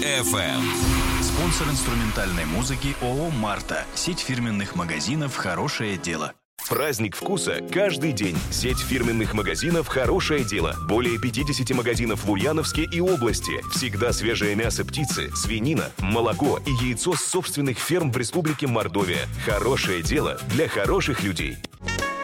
FM. Спонсор инструментальной музыки ООО «Марта». Сеть фирменных магазинов «Хорошее дело». Праздник вкуса каждый день. Сеть фирменных магазинов «Хорошее дело». Более 50 магазинов в Ульяновске и области. Всегда свежее мясо птицы, свинина, молоко и яйцо с собственных ферм в Республике Мордовия. «Хорошее дело» для хороших людей.